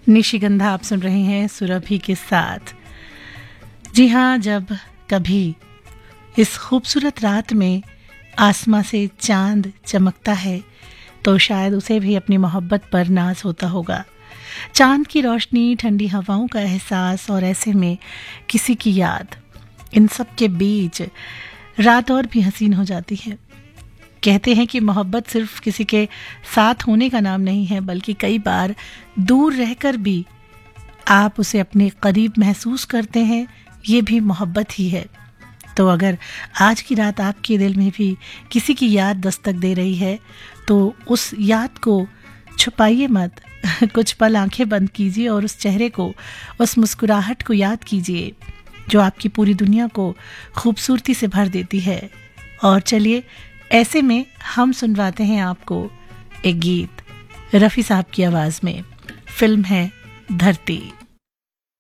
निशिगंधा आप सुन रहे हैं सुरभि के साथ। जी हाँ, जब कभी इस खूबसूरत रात में आसमां से चांद चमकता है तो शायद उसे भी अपनी मोहब्बत पर नाज होता होगा। चांद की रोशनी, ठंडी हवाओं का एहसास और ऐसे में किसी की याद, इन सब के बीच रात और भी हसीन हो जाती है। कहते हैं कि मोहब्बत सिर्फ किसी के साथ होने का नाम नहीं है, बल्कि कई बार दूर रहकर भी आप उसे अपने करीब महसूस करते हैं, ये भी मोहब्बत ही है। तो अगर आज की रात आपके दिल में भी किसी की याद दस्तक दे रही है तो उस याद को छुपाइए मत। कुछ पल आंखें बंद कीजिए और उस चेहरे को, उस मुस्कुराहट को याद कीजिए जो आपकी पूरी दुनिया को खूबसूरती से भर देती है। और चलिए, ऐसे में हम सुनवाते हैं आपको एक गीत रफ़ी साहब की आवाज़ में। फिल्म है धरती।